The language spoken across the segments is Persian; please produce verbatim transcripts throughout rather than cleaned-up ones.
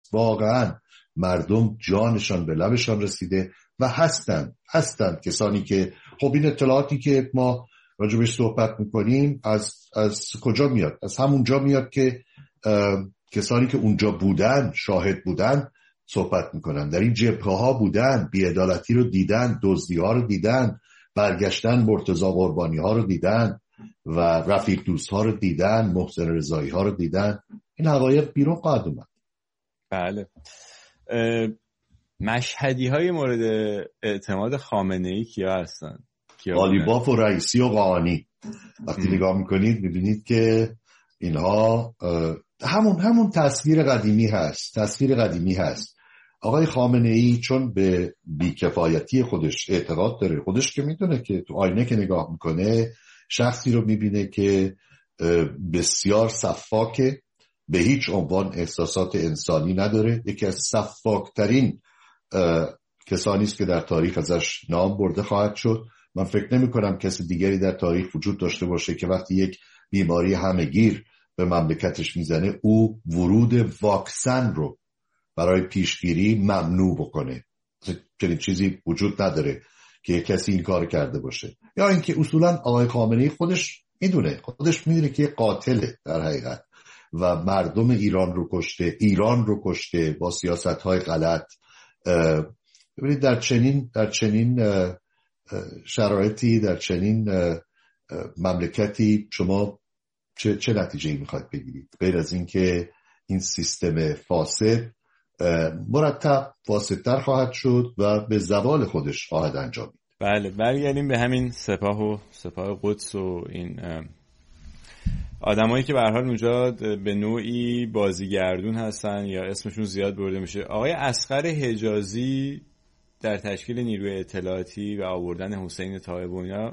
واقعا مردم جانشان به لبشان رسیده و هستن هستن کسانی که خب این اطلاعاتی که ما راجبش صحبت میکنیم از از کجا میاد؟ از همون جا میاد که کسانی که اونجا بودن، شاهد بودن صحبت میکنن، در این جبهه ها بودن، بی‌عدالتی رو دیدن، دزدی ها رو دیدن، برگشتن مرتضی قربانی ها رو دیدن و رفیق دوست ها رو دیدن، محسن رضایی ها رو دیدن. این حقایق بیرون خواهد اومد. بله. مشهدی های مورد اعتماد خامنه ای کیا هستن؟ قالیباف و رئیسی و قاآنی. وقتی نگاه میکنید میبینید که اینها همون همون تصویر قدیمی هست تصویر قدیمی هست. آقای خامنه ای چون به بیکفایتی خودش اعتقاد داره، خودش که میدونه که تو آینه که نگاه میکنه شخصی رو میبینه که بسیار سفاکه، به هیچ عنوان احساسات انسانی نداره، یکی از سفاکترین کسانی است که در تاریخ ازش نام برده خواهد شد. من فکر نمی کنم کسی دیگری در تاریخ وجود داشته باشه که وقتی یک بیماری همهگیر به مملکتش میزنه او ورود واکسن رو برای پیشگیری ممنوع بکنه. چنین چیزی وجود نداره که کسی این کار کرده باشه. یا اینکه اصولا آقای خامنه‌ای خودش میدونه خودش میدونه که قاتله در حقیقت و مردم ایران رو کشته ایران رو کشته با سیاست‌های غلط. ببینید در چنین در چنین شرایطی، در چنین مملکتی شما چه چه نتیجه‌ای میخواید بگیرید غیر از این که این سیستم فاسد مرتب فاسدتر خواهد شد و به زوال خودش خواهد انجامید. بله، برگردیم به همین سپاه و سپاه قدس و این آدمایی که به هر حال اونجا به نوعی بازیگردون هستن یا اسمشون زیاد برده میشه. آقای اصغر حجازی در تشکیل نیروی اطلاعاتی و آوردن حسین طایب و اینا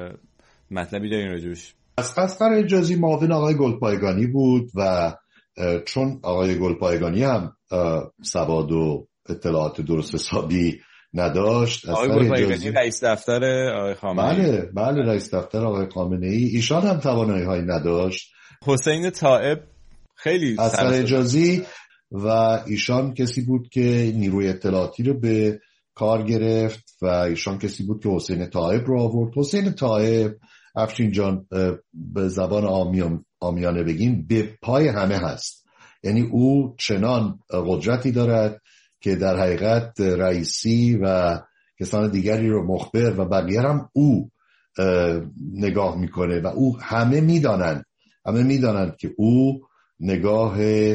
مطلبی دارین راجبش؟ اصغر حجازی معاون آقای گلپایگانی بود و چون آقای گلپایگانی هم سواد و اطلاعات درست حسابی نداشت، آقای گلپایگانی رئیس دفتر آقای خامنه‌ای، بله بله رئیس دفتر آقای خامنه‌ای، ایشان هم توانایی‌هایی نداشت. حسین طایب خیلی اصغر حجازی و ایشان کسی بود که نیروی اطلاعاتی رو به کار گرفت و ایشان کسی بود که حسین طایب رو آورد. حسین طایب افشین جان به زبان آمیان آمیانه بگیم به پای همه هست، یعنی او چنان قدرتی دارد که در حقیقت رئیسی و کسان دیگری رو مخبر و بقیه هم او نگاه میکنه و او همه میدانند همه میدانند که او نگاه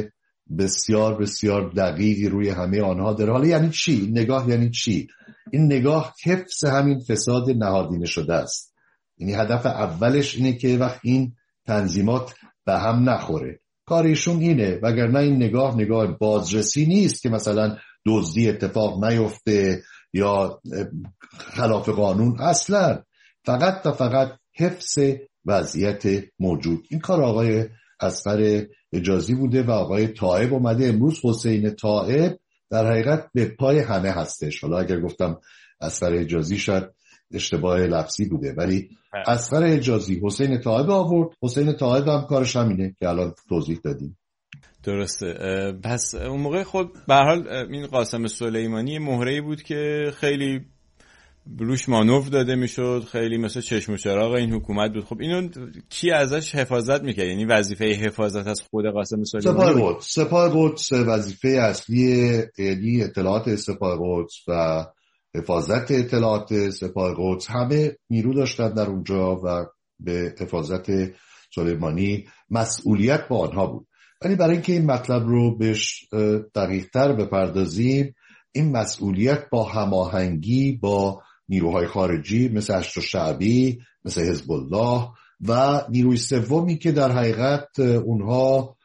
بسیار بسیار دقیقی روی همه آنها داره. حالا یعنی چی؟ نگاه یعنی چی؟ این نگاه حفظ همین فساد نهادینه شده است. یعنی هدف اولش اینه که وقت این تنظیمات به هم نخوره. کارشون اینه، وگرنه این نگاه نگاه بازرسی نیست که مثلا دزدی اتفاق نیفته یا خلاف قانون، اصلا فقط و فقط حفظ وضعیت موجود. این کار آقای اصغر حجازی بوده و آقای طایب اومده. امروز حسین طایب در حقیقت به پای همه هستش. حالا اگر گفتم اصغر حجازی شاید اشتباه لفظی بوده، ولی اصغر حجازی حسین طایب آورد. حسین طایب هم کارش همینه که الان توضیح دادیم. درسته. پس اون موقع خود به هر حال این قاسم سلیمانی مهره‌ای بود که خیلی روش مانور داده میشد، خیلی مثل چشم و چراغ این حکومت بود. خب اینو کی ازش حفاظت میکرد؟ یعنی وظیفه حفاظت از خود قاسم سلیمانی؟ سپاه قدس. سپاه قدس وظیفه اصلی یعنی اطلاعات سپاه قدس و حفاظت اطلاعات سپاه قدس همه نیرو داشتن در اونجا و به حفاظت سلیمانی مسئولیت با آنها بود. ولی برای اینکه این مطلب رو بهش دقیق‌تر بپردازیم، این مسئولیت با هماهنگی با نیروهای خارجی مثل اشر شعبی، مثل حزب الله و نیروی سومی که در حقیقت اونها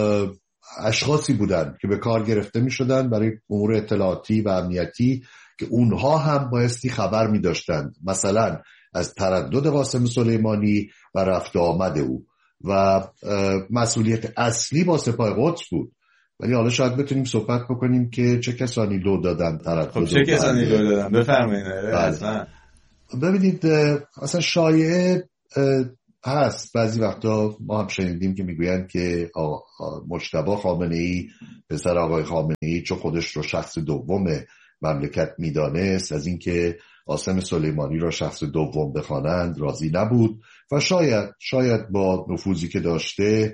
اشخاصی بودن که به کار گرفته می شدن برای امور اطلاعاتی و امنیتی که اونها هم بایستی خبر می داشتند، مثلا از تردد قاسم سلیمانی و رفت آمد او، و مسئولیت اصلی با سپاه قدس بود. ولی حالا شاید بتونیم صحبت بکنیم که چه کسانی لو دادن تردد. خب چه کسانی لو دادن؟ بفرمایید. ببینید اصلا شایعه هست بعضی وقتا ما هم شنیدیم که میگویند که مجتبی خامنه‌ای پسر آقای خامنه‌ای چون خودش رو شخص دوم مملکت میدانست از اینکه قاسم سلیمانی را شخص دوم بخوانند راضی نبود و شاید شاید با نفوذی که داشته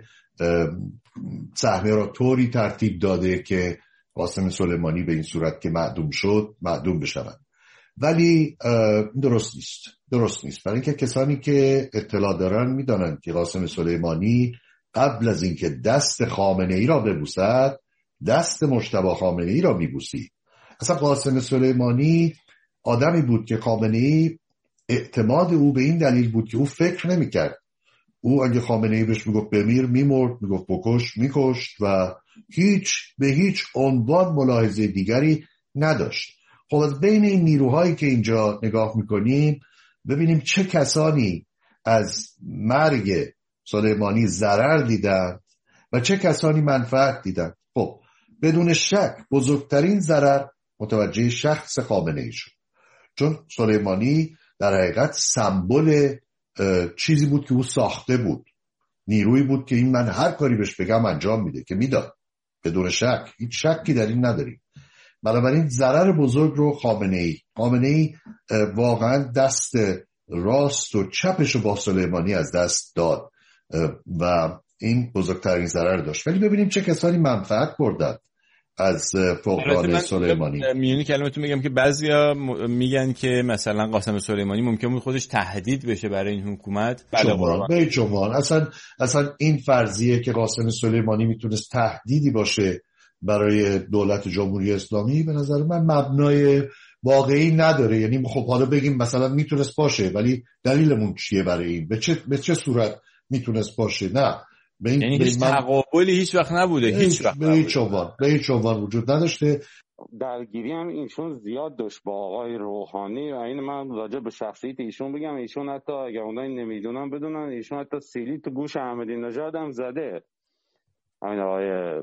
صحنه را طوری ترتیب داده که قاسم سلیمانی به این صورت که معدوم شد معدوم بشود. ولی درست نیست درست نیست برای اینکه کسانی که اطلاع دارن میدانند که قاسم سلیمانی قبل از اینکه دست خامنه‌ای را ببوسد دست مجتبی خامنه‌ای را میبوسید. اصلا قاسم سلیمانی آدمی بود که خامنه‌ای اعتماد او به این دلیل بود که او فکر نمی‌کرد. او اگه خامنه‌ای بهش میگفت بمیر میمرد، میگفت بکش میکشت و هیچ به هیچ عنوان ملاحظه دیگری نداشت. خب از بین این نیروهایی که اینجا نگاه میکنیم ببینیم چه کسانی از مرگ سلیمانی ضرر دیدن و چه کسانی منفعت دیدن. خب بدون شک بزرگترین ضرر متوجه شخص خامنه‌ای شد، چون سلیمانی در حقیقت سمبل چیزی بود که او ساخته بود، نیرویی بود که این من هر کاری بهش بگم انجام میده که میداد بدون شک، هیچ شکی در این نداریم. بنابراین ضرر بزرگ رو خامنه‌ای خامنه‌ای واقعا دست راست و چپش رو با سلیمانی از دست داد و این بزرگترین ضرر داشت. ولی ببینیم چه کسانی منفعت بردن از فقدان سلیمانی. میونی کلمتون میگم که بعضیا میگن که مثلا قاسم سلیمانی ممکن بود خودش تهدید بشه برای این حکومت. شما به شما اصلا اصلا این فرضیه که قاسم سلیمانی میتونست تهدیدی باشه برای دولت جمهوری اسلامی به نظر من مبنای واقعی نداره. یعنی خب حالا بگیم مثلا میتونست باشه ولی دلیلمون چیه برای این؟ به چه به چه صورت میتونست باشه؟ نه به این یعنی هیچ من... تقابلی هیچ وقت نبوده، هیچ وقت به هیچ عنوان به هیچ عنوان وجود نداشته. درگیری هم ایشون زیاد داشت با آقای روحانی و این من راجع به شخصیت ایشون بگم، ایشون حتی اگه اونایی نمیدونن بدونن ایشون حتی سیلی تو گوش احمدی نژاد هم زده. همین آقای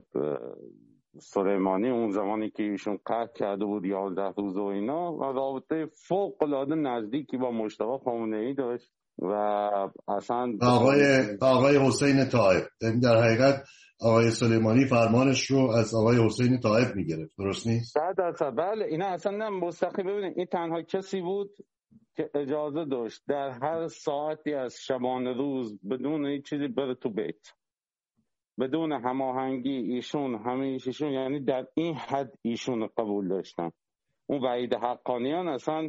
سلیمانی اون زمانی که ایشون قتل کرده بود یازده روز و اینا و رابطه فوق العاده نزدیکی با مجتبی خامنه‌ای داشت و اصلا آقای آقای حسین طایب در حقیقت آقای سلیمانی فرمانش رو از آقای حسین طایب میگرفت، درست نیست؟ صد درصد بله. اینا اصلا نه مستقیم. ببینید این تنها کسی بود که اجازه داشت در هر ساعتی از شبانه روز بدون هیچ چیزی بره تو بیت، بدون هماهنگی ایشون همیشه ایشون، یعنی در این حد ایشون قبول داشتن. اون وحید حقانیان اصلا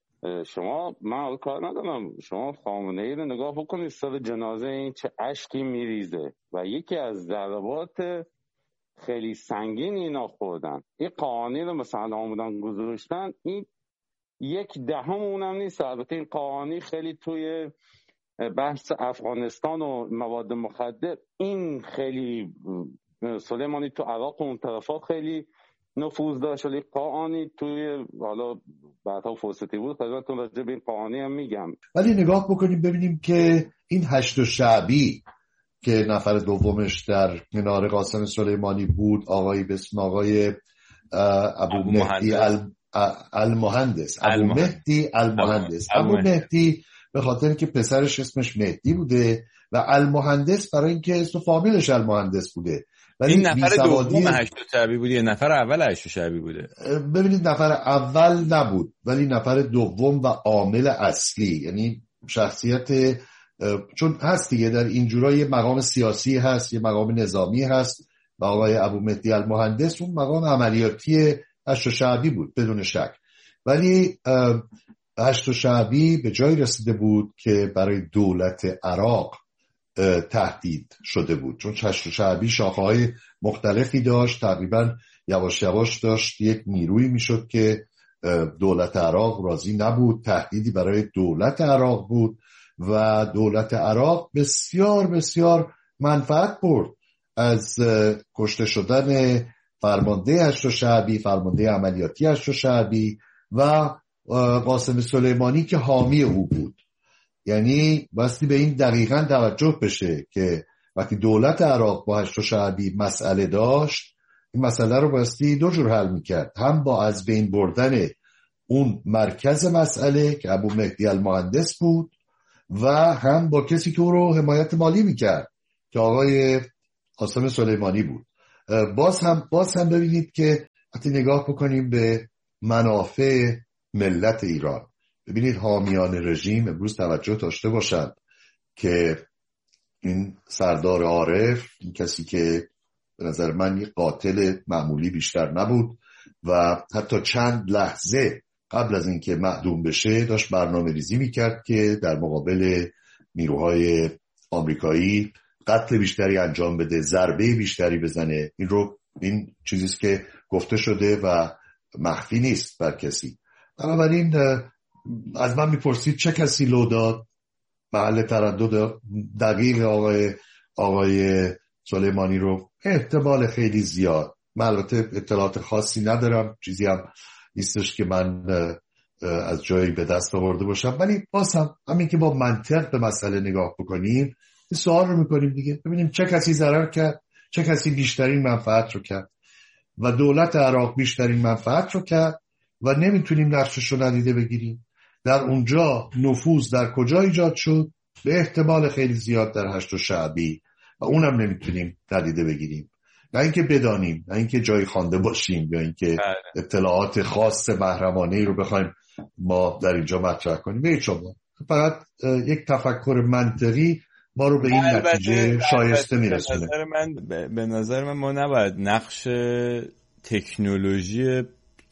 شما من کار ندارم، شما خامنه‌ای رو نگاه بکنید سر جنازه این چه اشکی میریزه و یکی از ضربات خیلی سنگین اینا خوردن. این قاآنی رو مثلا آمدن گذاشتن، این یک دهم اونم نیست. البته این قاآنی خیلی توی بحث افغانستان و مواد مخدر این خیلی سلیمانی تو عراق و اون طرفا خیلی نفوذ داشت، ولی قاآنی توی حالا بعدها فرصتی بود خدمتتون راجع به این قاآنی هم میگم. ولی نگاه بکنیم ببینیم که این هشت شعبی که نفر دومش در کنار قاسم سلیمانی بود آقای به اسم آقای ابو مهدی المهندس ابو مهدی المهندس ابو مهدی به خاطر که پسرش اسمش مهدی بوده و المهندس برای اینکه اسم فامیلش المهندس بوده. این نفر دوم هشت شعبی بود یا نفر اول هشت شعبی بوده؟ ببینید نفر اول نبود ولی نفر دوم و عامل اصلی، یعنی شخصیت، چون هست دیگه در این جورا یه مقام سیاسی هست یه مقام نظامی هست و آقای ابو مهدی المهندس اون مقام عملیاتی هشت شعبی بود بدون شک. ولی هشت شعبی به جای رسیده بود که برای دولت عراق تهدید شده بود، چون هشت شعبی شاخه‌های مختلفی داشت، تقریبا یواش یواش داشت یک نیرویی میشد که دولت عراق راضی نبود، تهدیدی برای دولت عراق بود و دولت عراق بسیار بسیار منفعت برد از کشته شدن فرمانده هشت شعبی، فرمانده عملیاتی هشت شعبی و قاسم سلیمانی که حامی او بود. یعنی باستی به این دقیقاً توجه بشه که وقتی دولت عراق با هشت شعبی مسئله داشت این مسئله رو باستی دو جور حل میکرد، هم با از بین بردن اون مرکز مسئله که ابو مهدی المهندس بود و هم با کسی که او رو حمایت مالی میکرد که آقای قاسم سلیمانی بود. باز هم باز هم ببینید که وقتی نگاه بکنیم به منافع ملت ایران، ببینید حامیان رژیم امروز توجه داشته باشند که این سردار عارف، این کسی که به نظر من یک قاتل معمولی بیشتر نبود و حتی چند لحظه قبل از اینکه معدوم بشه داشت برنامه ریزی میکرد که در مقابل نیروهای آمریکایی قتل بیشتری انجام بده، ضربه بیشتری بزنه. این رو این چیزیست که گفته شده و مخفی نیست بر کسی. بنابراین از من میپرسید چه کسی لو داد، محل تردد دقیق آقای آقای سلیمانی رو احتمال خیلی زیاد. من البته اطلاعات خاصی ندارم، چیزی هم نیستش که من از جایی به دست آورده باشم، ولی باز هم همین که با منطق به مسئله نگاه بکنیم این سوال رو میکنیم دیگه، ببینیم چه کسی ضرر کرد، چه کسی بیشترین منفعت رو کرد و دولت عراق بیشترین منفعت رو کرد و نمیتونیم نقشش رو ندیده بگیریم. در اونجا نفوذ در کجا ایجاد شد؟ به احتمال خیلی زیاد در هشت شعبی و اونم نمیتونیم ندیده بگیریم. نه اینکه بدانیم، نه اینکه جایی خوانده باشیم یا اینکه اطلاعات خاص محرمانه رو بخوایم ما در اینجا مطرح کنیم. به شما فقط یک تفکر منطقی ما رو به این نتیجه شایسته میرسونه. به نظر من به نظر من ما نباید نقش تکنولوژی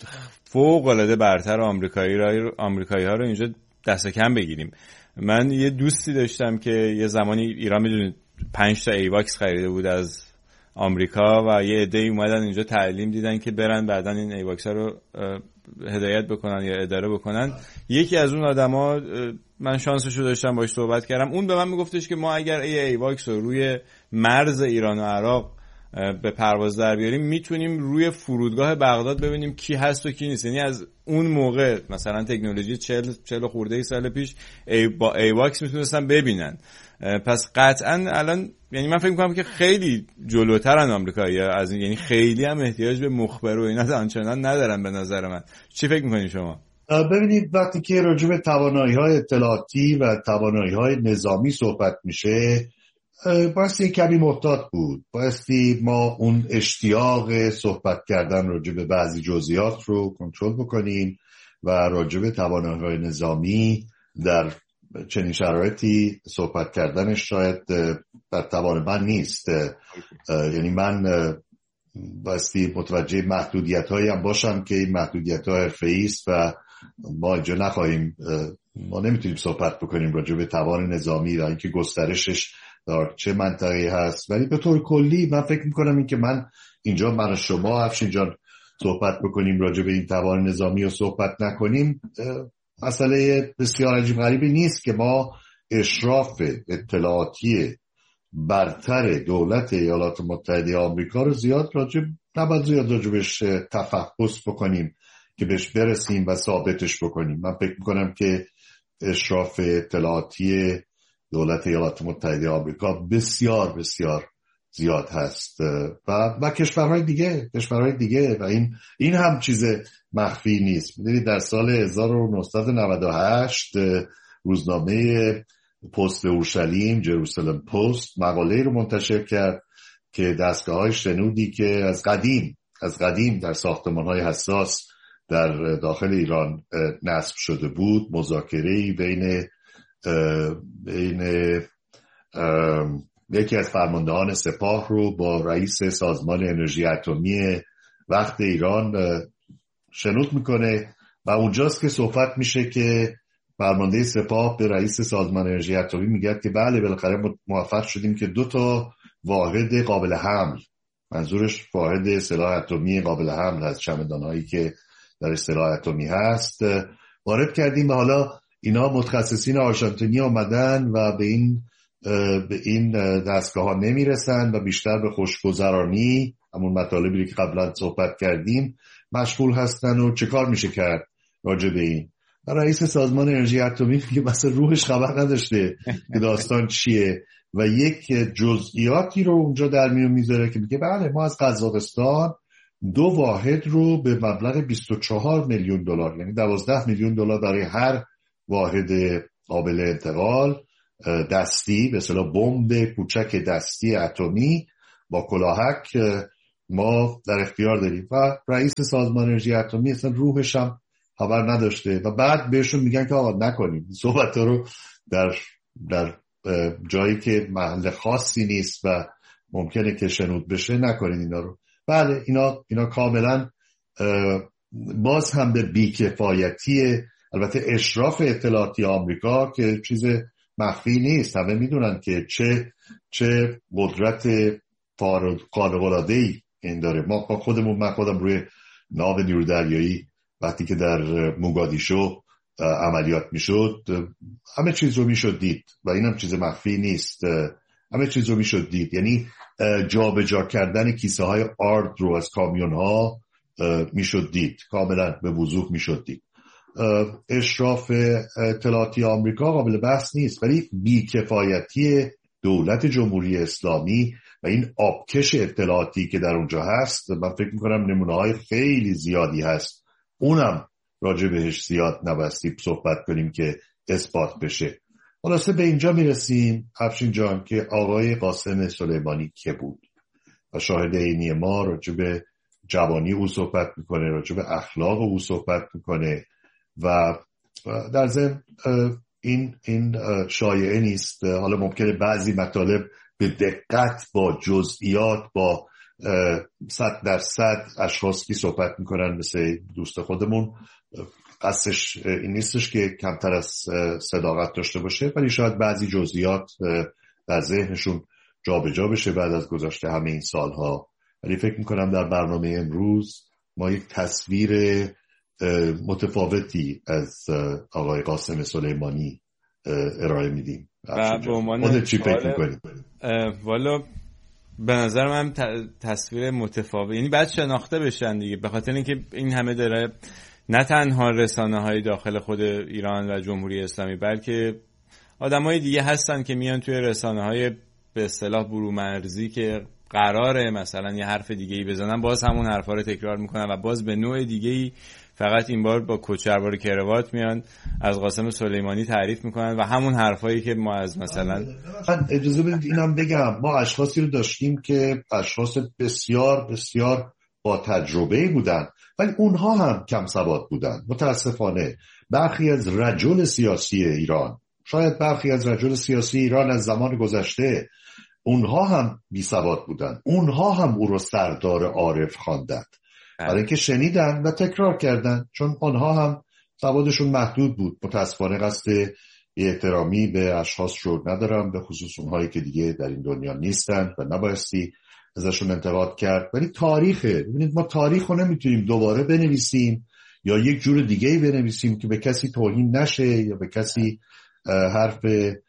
فوق العاده برتر آمریکایی را آمریکایی ها رو اینجا دست کم بگیریم. من یه دوستی داشتم که یه زمانی ایران میدونید پنج تا ایواکس خریده بود از آمریکا و یه عده‌ای اومدن اینجا تعلیم دیدن که برن بعدن این ایواکس ها رو هدایت بکنن یا اداره بکنن. یکی از اون آدما من شانسشو داشتم باهاش صحبت کردم، اون به من میگفتش که ما اگر ای ایواکس رو روی مرز ایران و عراق به پرواز در بیاریم میتونیم روی فرودگاه بغداد ببینیم کی هست و کی نیست. یعنی از اون موقع مثلا تکنولوژی چهل چهل خورده ای سال پیش ای با ایواکس میتونستن ببینن. پس قطعا الان یعنی من فکر میکنم که خیلی جلوترن آمریکایی‌ها از این، یعنی خیلی هم احتیاج به مخبر و اینا آنچنان ندارن به نظر من. چی فکر میکنید شما؟ ببینید وقتی که راجع به توانایی‌های اطلاعاتی و توانایی‌های نظامی صحبت میشه بایستی کمی محتاط بود، بایستی ما اون اشتیاق صحبت کردن راجع به بعضی جزئیات رو کنترل بکنیم و راجع به توانایی‌های نظامی در چنین شرایطی صحبت کردنش شاید در توان من نیست. یعنی من بایستی متوجه محدودیت‌هایی هم باشم که این محدودیت‌ها حرفه‌ای است و ما اینجا نخواهیم، ما نمیتونیم صحبت بکنیم راجع به توان نظامی و اینکه گسترشش در چه منطقه‌ای هست. ولی به طور کلی من فکر میکنم این که من اینجا من و شما افشین جان صحبت بکنیم راجع به این توان نظامی و صحبت نکنیم مسئله بسیار عجیب غریبی نیست که ما اشراف اطلاعاتی برتر دولت ایالات متحده آمریکا رو زیاد راجع نباید زیاد راجبش تفحص بکنیم که بهش برسیم و ثابتش بکنیم. من فکر میکنم که اشراف اطلاعاتی دولت ایالات متحده آمریکا بسیار بسیار زیاد هست و و کشورهای دیگه کشورهای دیگه و این این هم چیز مخفی نیست. می‌دونید در سال هزار و نهصد و نود و هشت روزنامه پست اورشلیم جروسالم پست مقاله‌ای رو منتشر کرد که دستگاه‌های شنودی که از قدیم از قدیم در ساختمان‌های حساس در داخل ایران نصب شده بود، مذاکره‌ای بین بین یکی از فرماندهان سپاه رو با رئیس سازمان انرژی اتمی وقت ایران شنود میکنه و اونجاست که صحبت میشه که فرمانده سپاه به رئیس سازمان انرژی اتمی میگه که بله بالاخره موفق شدیم که دو تا واحد قابل حمل، منظورش واحد سلاح اتمی قابل حمل هست، چمدانهایی که در سلاح اتمی هست، وارد کردیم و حالا اینا متخصصین آرژانتینی آمدن و به این به این دستگاه ها نمیرسن و بیشتر به خوشگذرانی همون مطالبی که قبلا صحبت کردیم مشغول هستن و چه کار میشه کرد راجع به این. و رئیس سازمان انرژی اتمی که مثلا روحش خبر نداشته که داستان چیه و یک جزئیاتی رو اونجا در میون میذاره که میگه بله ما از قزاقستان دو واحد رو به مبلغ بیست و چهار میلیون دلار، یعنی دوازده میلیون دلار برای هر واحد قابل انتقال دستی، به اصطلاح بمب کوچک دستی اتمی با کلاهک ما در اختیار داریم و رئیس سازمان انرژی اتمی اصلا روحش هم خبر نداشته و بعد بهشون میگن که آقا نکنیم صحبت رو در در جایی که محل خاصی نیست و ممکنه که شنود بشه نکنین اینا رو. بله اینا اینا کاملا باز هم به بیکفایتی البته اشراف اطلاعاتی آمریکا که چیز مخفی نیست، همه میدونن که چه چه قدرت خارق‌العاده‌ای این داره. ما خودمون من خودم روی ناو نیرو دریایی وقتی که در موگادیشو عملیات میشد همه چیز رو میشد دید و اینم چیز مخفی نیست، همه چیز رو میشد دید. یعنی جا به جا کردن کیسه های آرد رو از کامیون ها میشد دید، کاملا به وضوح میشد دید. اشراف اطلاعاتی آمریکا قابل بحث نیست، ولی بیکفایتی دولت جمهوری اسلامی و این آبکش اطلاعاتی که در اونجا هست من فکر میکنم نمونه های خیلی زیادی هست، اونم راجع بهش زیاد نبستی صحبت کنیم که اثبات بشه. خلاصه به اینجا میرسیم افشین جان که آقای قاسم سلیمانی که بود و شاهد عینی ما راجع به جوانی او صحبت میکنه، راجع به اخلاق او صحبت میکنه و در ضمن این این شایعه نیست. حالا ممکنه بعضی مطالب به دقت با جزئیات با صد درصد اشخاص که صحبت میکنن مثل دوست خودمون قصدش این نیستش که کمتر از صداقت داشته باشه، ولی شاید بعضی جزئیات در ذهنشون جا به جا بشه بعد از گذشته همه این سالها. ولی فکر میکنم در برنامه امروز ما یک تصویر متفاوتی از آقای قاسم سلیمانی ارائه میدیم. خودت چی فکر میکنی؟ والا به نظر من تصویر متفاوت، یعنی باید شناخته بشن دیگه، به خاطر اینکه این همه داره نه تنها رسانه های داخل خود ایران و جمهوری اسلامی بلکه آدم های دیگه هستن که میان توی رسانه های به اصطلاح برومرزی که قراره مثلا یه حرف دیگه ای بزنن باز همون حرفا رو تکرار میکنن و باز به نوع دیگه ای فقط این بار با کچلوار کراوات میان از قاسم سلیمانی تعریف میکنن و همون حرفایی که ما از مثلا من اجازه بدید اینم بگم ما اشخاصی رو داشتیم که اشخاص بسیار بسیار با تجربه بودن ولی اونها هم کم سواد بودن. متاسفانه برخی از رجل سیاسی ایران، شاید برخی از رجل سیاسی ایران از زمان گذشته اونها هم بی سواد بودن، اونها هم او رو سردار عارف خواندند برای اینکه شنیدن و تکرار کردن، چون آنها هم سوادشون محدود بود. متاسفانه قصد احترامی به اشخاص رو ندارم، به خصوص اونهایی که دیگه در این دنیا نیستن و نبایستی ازشون انتقاد کرد، ولی تاریخه. ببینید ما تاریخ رو نمیتونیم دوباره بنویسیم یا یک جور دیگه‌ای بنویسیم که به کسی توهین نشه یا به کسی حرف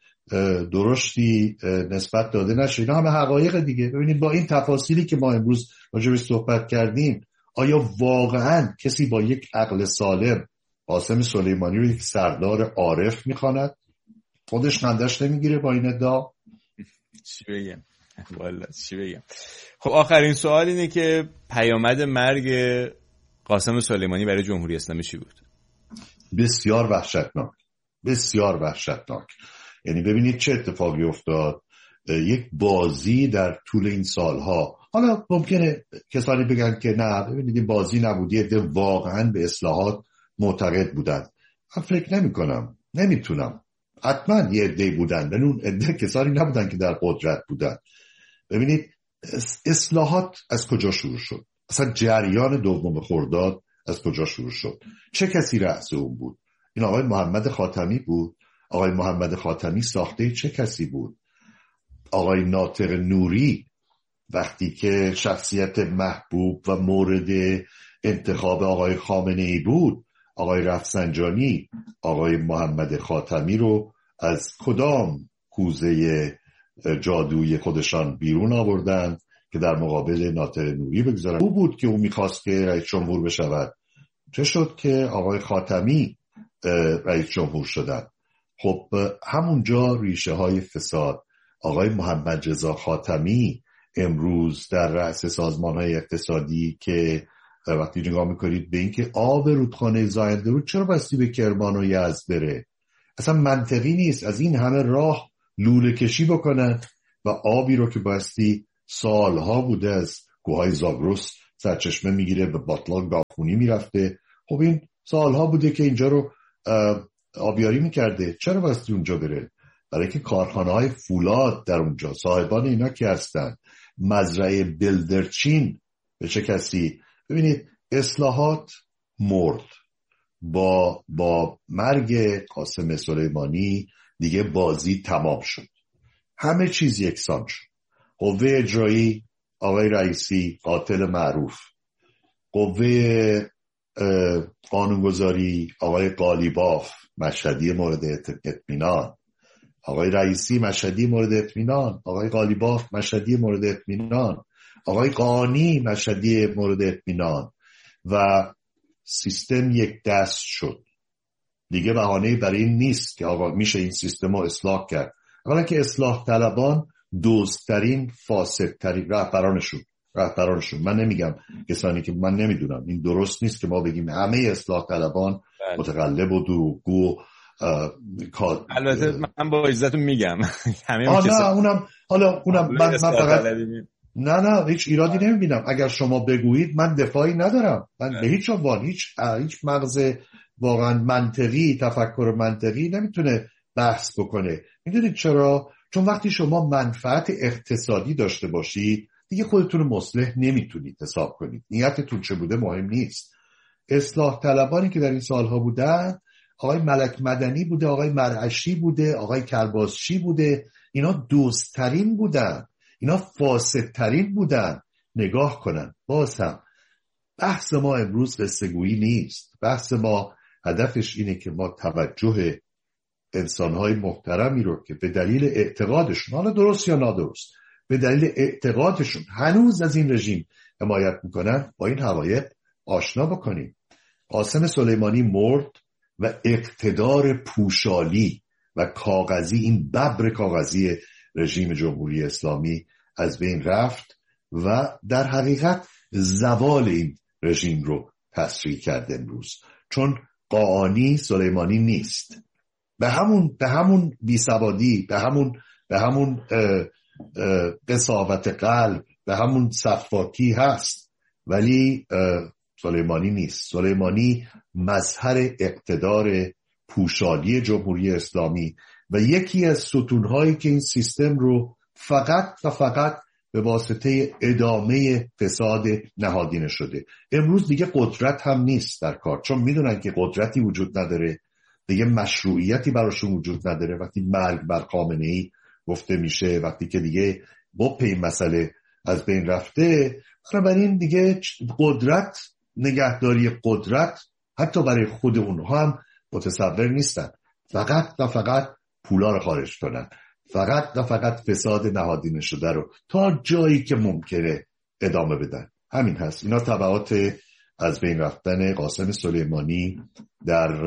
درشتی نسبت داده نشه. اینا همه حقایق دیگه. ببینید با این تفاصیلی که ما امروز راجع بهش صحبت کردیم آیا واقعا کسی با یک عقل سالم قاسم سلیمانی رو یک سردار عارف میخواند؟ خودش خندش نمیگیره با این ادعا؟ چی بگم؟ والا چی بگم؟ خب آخرین سوال اینه که پیامد مرگ قاسم سلیمانی برای جمهوری اسلامی چی بود؟ بسیار وحشتناک، بسیار وحشتناک. یعنی ببینید چه اتفاقی افتاد. یک بازی در طول این سالها، حالا ممکنه کسانی بگن که نه ببینید این بازی نبود، یه عده واقعا به اصلاحات معتقد بودن. من فکر نمی کنم، نمیتونم. حتما یه عده بودن، ولی اون عده کسانی نبودن که در قدرت بودن. ببینید اصلاحات از کجا شروع شد؟ اصلا جریان دوم خرداد از کجا شروع شد؟ چه کسی رأس اون بود؟ این آقای محمد خاتمی بود. آقای محمد خاتمی ساخته چه کسی بود؟ آقای ناطق نوری وقتی که شخصیت محبوب و مورد انتخاب آقای خامنه ای بود، آقای رفسنجانی آقای محمد خاتمی رو از کدام کوزه جادویی خودشان بیرون آوردن که در مقابل ناطق نوری بگذارن؟ او بود که او میخواست که رئیس جمهور بشود. چه شد که آقای خاتمی رئیس جمهور شدن؟ خب همونجا ریشه های فساد. آقای محمد رضا خاتمی امروز در رأس سازمان های اقتصادی که وقتی نگاه میکنید به این که آب رودخانه زاینده رود چرا بستی به کرمان و یزد بره، اصلا منطقی نیست. از این همه راه لوله کشی بکنن و آبی رو که بایستی سالها بوده از کوههای زاگرس سرچشمه میگیره به باطلاق گاخونی میرفته، خب این سالها بوده که اینجا رو آبیاری میکرده، چرا بایستی اونجا بره؟ برای که کارخانه های فولاد در اونجا، صاحبان اینا که هستن، مزرعه بلدرچین به چه کسی؟ ببینید اصلاحات مرد. با با مرگ قاسم سلیمانی دیگه بازی تمام شد، همه چیز یکسان شد. قوه اجرایی آقای رئیسی قاتل معروف، قوه قانونگذاری آقای قالیباف مشهدی مورد اطمینان، آقای رئیسی مشهدی مورد اطمینان، آقای قالیباف مشهدی مورد اطمینان، آقای قانی مشهدی مورد اطمینان و سیستم یک دست شد. دیگه بهانه‌ای برای این نیست که آقا میشه این سیستم رو اصلاح کرد. اولا که اصلاح طلبان دوزترین فاسدترین رهبرانشون رهبرانشون من نمیگم کسانی که من نمیدونم، این درست نیست که ما بگیم همه اصلاح طلبان متقلب و دروغگو. البته من با عزتون میگم همه اون نه اونم حالا اونم من, من فقط نه نه هیچ ایرادی نمیبینم اگر شما بگویید، من دفاعی ندارم، من نه. به هیچ عنوان هیچ هیچ مغز واقعا منطقی، تفکر منطقی نمیتونه بحث بکنه. میدونید چرا؟ چون وقتی شما منفعت اقتصادی داشته باشید دیگه خودتون رو مصلح نمیتونید حساب کنید، نیتتون چه بوده مهم نیست. اصلاح طلبانی که در این سالها بودن، آقای ملک مدنی بوده، آقای مرعشی بوده، آقای کرباسچی بوده، اینا دوستترین بودن، اینا فاسدترین بودن. نگاه کنن. باز هم بحث ما امروز قصه گویی نیست، بحث ما هدفش اینه که ما توجه انسانهای محترمی رو که به دلیل اعتقادشون، حالا درست یا نادرست، به دلیل اعتقادشون هنوز از این رژیم حمایت میکنن با این حقایق آشنا بکنیم. قاسم سلیمانی مرد و اقتدار پوشالی و کاغذی، این ببر کاغذی رژیم جمهوری اسلامی از بین رفت و در حقیقت زوال این رژیم رو تسریع کرد امروز، چون قاآنی سلیمانی نیست. به همون به همون بیسوادی، به همون به همون قساوت قلب، به همون صفاکی هست، ولی سلیمانی نیست. سلیمانی مظهر اقتدار پوشالی جمهوری اسلامی و یکی از ستونهایی که این سیستم رو فقط و فقط به واسطه ادامه فساد نهادینه شده. امروز دیگه قدرت هم نیست در کار، چون میدونن که قدرتی وجود نداره، دیگه مشروعیتی براشون وجود نداره. وقتی مرگ بر خامنه‌ای گفته میشه، وقتی که دیگه بپ این مسئله از بین رفته، بنابراین دیگه قدرت، نگهداری قدرت حتی برای خود اونها هم متصور نیستن. فقط و فقط پولا رو خارج کنن، فقط و فقط فساد نهادینه شده رو تا جایی که ممکنه ادامه بدن. همین هست. اینا تبعات از بین رفتن قاسم سلیمانی در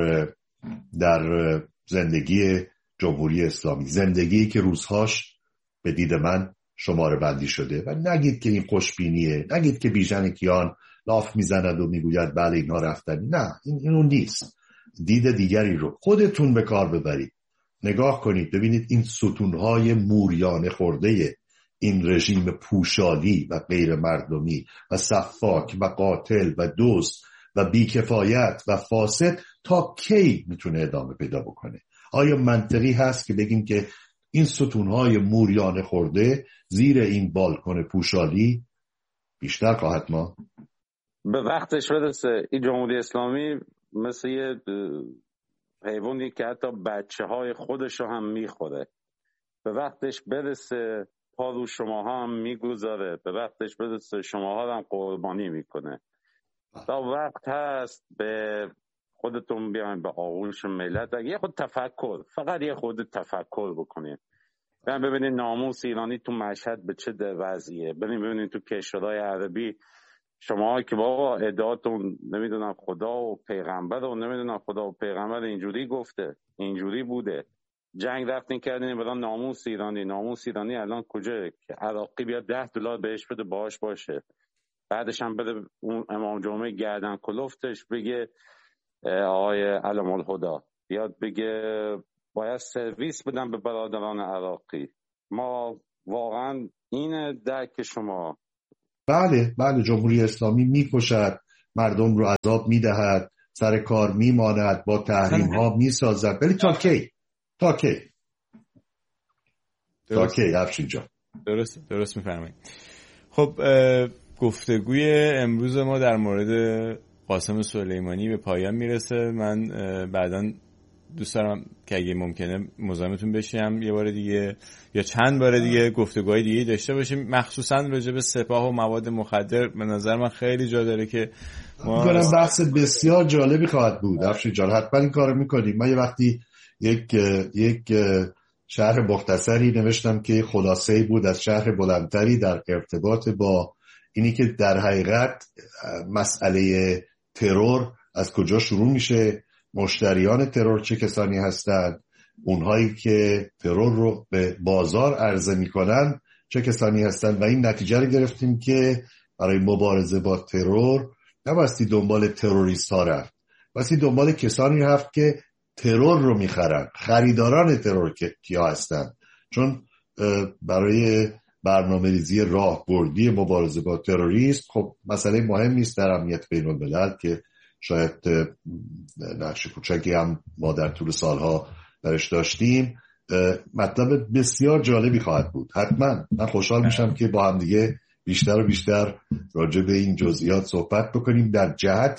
در زندگی جمهوری اسلامی، زندگی که روزهاش به دید من شماره بندی شده. و نگید که این خوشبینیه، نگید که بیژن کیان لاف میزند و میگوید بله اینها رفتن. نه، این اینو نیست. دید دیگری رو خودتون به کار ببرید، نگاه کنید ببینید این ستونهای موریانه خورده این رژیم پوشالی و غیر مردمی و سفاک و قاتل و دزد و بیکفایت و فاسد تا کی میتونه ادامه پیدا بکنه؟ آیا منطقی هست که بگیم که این ستونهای موریانه خورده زیر این بالکن پوشالی بیشتر خواهد ما؟ به وقتش برسه این جمهوری اسلامی مثل یه حیوانی که حتی بچه های خودش رو هم میخوره. به وقتش برسه پا رو شما هم میگذاره، به وقتش برسه شما ها هم قربانی میکنه. تا وقت هست به خودتون بیاین به آغوش ملت، یه خود تفکر، فقط یه خود تفکر بکنید. بیاین ببینید ناموس ایرانی تو مشهد به چه وضعیه. ببینید ببینید تو کشورهای عربی شما که بابا ادعاتون نمیدونم خدا و پیغمبر و نمیدونم خدا و پیغمبر اینجوری گفته، اینجوری بوده، جنگ رفتین کردین برای ناموس ایرانی. ناموس ایرانی الان کجا؟ که عراقی بیاد ده دلار بهش بده باهاش باشه، بعدش هم بده اون امام جمعه گردن کلفتش بگه آقای علم الهدا، بیاد بگه باید سرویس بدن به برادران عراقی. ما واقعا این درک شما. بله بله، جمهوری اسلامی میکشد، مردم رو عذاب میدهد، سر کار میماند، با تحریم ها میسازد، ولی تا کی؟ تا کی؟ تا کی افشین جان؟ درست درست میفرمایید. خب گفتگوی امروز ما در مورد قاسم سلیمانی به پایان میرسه. من بعداً دوست دارم که اگه ممکنه مزاحمتون بشیم یه بار دیگه یا چند بار دیگه گفتگوهای دیگه داشته باشیم، مخصوصا راجع به سپاه و مواد مخدر. به نظر من خیلی جا داره که ما میگم بحث بسیار جالبی خواهد بود. افشین جان حتما این کارو میکنیم. من یه وقتی یک یک شرح مختصری نوشتم که خلاصه‌ای بود از شرح بلندتری در ارتباط با اینی که در حقیقت مسئله ترور از کجا شروع میشه، مشتریان ترور چه کسانی هستند، اونهایی که ترور رو به بازار عرضه میکنن چه کسانی هستند، و این نتیجه رو گرفتیم که برای مبارزه با ترور نباستی دنبال تروریست ها رفت، باستی دنبال کسانی رفت که ترور رو میخرن، خریداران ترور که کیا هستند. چون برای برنامه ریزی راه بردی مبارزه با تروریست خب مسئله مهم نیست در امنیت بین الملل که شاید نقش کوچکی هم ما در طول سالها درش داشتیم، مطلب بسیار جالبی خواهد بود. حتما من خوشحال میشم که با هم دیگه بیشتر و بیشتر راجع به این جزئیات صحبت بکنیم در جهت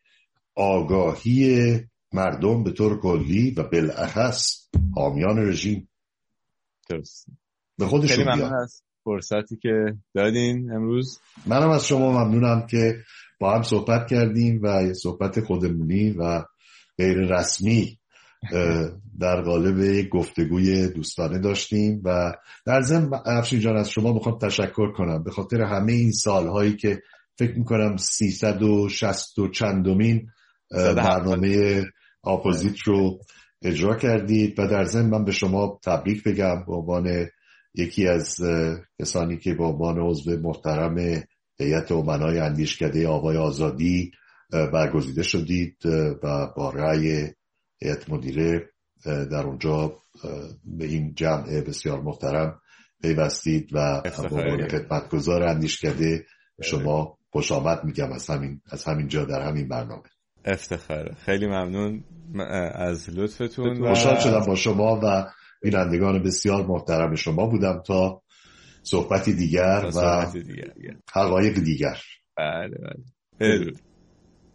آگاهی مردم به طور کلی و بالاخص حامیان رژیم. درست. به خودشون خیلی ممنون از فرصتی که دادین امروز. منم از شما ممنونم که با هم صحبت کردیم و صحبت خودمونی و غیر رسمی در قالب یک گفتگوی دوستانه داشتیم. و در ضمن افشین جان از شما میخوام تشکر کنم به خاطر همه این سالهایی که فکر میکنم سیصد و شصت و چندمین برنامه اپوزیت رو اجرا کردید و در ضمن من به شما تبریک بگم به عنوان یکی از کسانی که به عنوان عضو محترم هیئت امنای اندیشکده آوای آزادی برگزیده شدید و با رأی هیئت مدیره در اونجا به این جمع بسیار محترم پیوستید و به عنوان خدمتگزار اندیشکده شما خوش آمد میگم از همین از همین جا در همین برنامه. افتخاره. خیلی ممنون از لطفتون. خوشحال شدم با شما و بینندگان بسیار محترم شما بودم تا صحبتی دیگر و حقایق دیگر. بله بله.